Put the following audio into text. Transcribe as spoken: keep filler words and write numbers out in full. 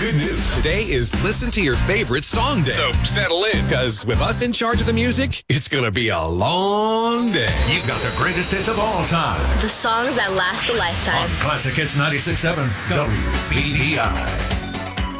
good news. Today is Listen to Your Favorite Song Day. So settle in, because with us in charge of the music, it's going to be a long day. You've got the greatest hits of all time. The songs that last a lifetime. On Classic Hits ninety-six point seven W B D I.